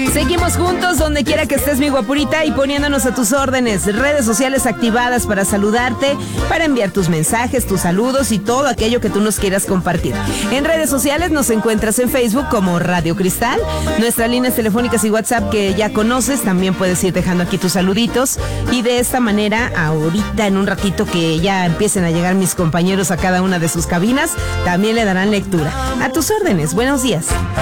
Seguimos juntos donde quiera que estés, mi guapurita, y poniéndonos a tus órdenes. Redes sociales activadas para saludarte, para enviar tus mensajes, tus saludos y todo aquello que tú nos quieras compartir. En redes sociales nos encuentras en Facebook como Radio Cristal. Nuestras líneas telefónicas y WhatsApp que ya conoces, también puedes ir dejando aquí tus saluditos. Y de esta manera, ahorita en un ratito que ya empiecen a llegar mis compañeros a cada una de sus cabinas, también le darán lectura. A tus órdenes. Buenos días.